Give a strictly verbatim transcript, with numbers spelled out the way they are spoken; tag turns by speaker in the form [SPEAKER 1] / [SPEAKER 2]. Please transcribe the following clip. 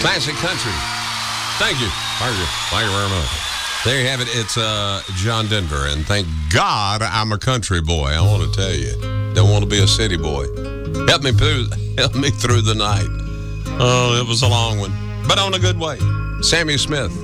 [SPEAKER 1] Classic country. Thank you. Thank you. Thank you very much. There you have it. It's uh, John Denver. And thank God I'm a country boy. I want to tell you. Don't want to be a city boy. Help me through, help me through the night. Oh, it was a long one, but on a good way. Sammy Smith.